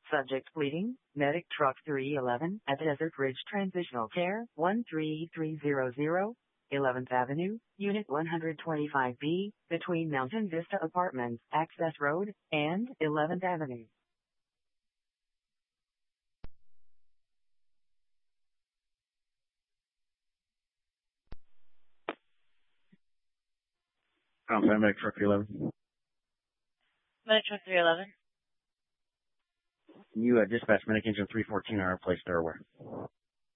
Subject bleeding, medic truck 311 at Desert Ridge Transitional Care, 13300, 11th Avenue, Unit 125B, between Mountain Vista Apartments, Access Road, and 11th Avenue. Medic truck 311. Medic truck 311. You dispatch medic engine 314 on our place, Delaware.